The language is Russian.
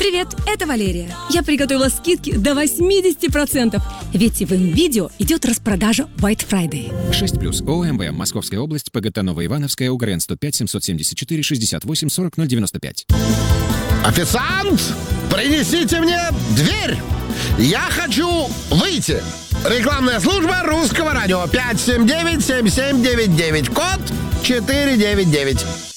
Привет, это Валерия. Я приготовила скидки до 80%. Ведь в МВидео идет распродажа White Friday. 6+. ОМВ. Московская область. ПГТ Новоивановская. УГРН 105 774 68 40 095. Официант, принесите мне дверь. Я хочу выйти. Рекламная служба Русского радио. 579-7799. Код 499.